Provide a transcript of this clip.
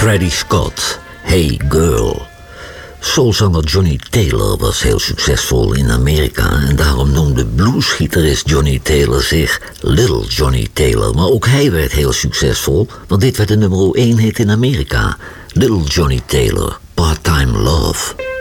Freddie Scott, Hey Girl. Soulzanger Johnny Taylor was heel succesvol in Amerika en daarom noemde bluesgitarist Johnny Taylor zich Little Johnny Taylor. Maar ook hij werd heel succesvol, want dit werd de nummer 1 hit in Amerika. Little Johnny Taylor, Part-Time Love.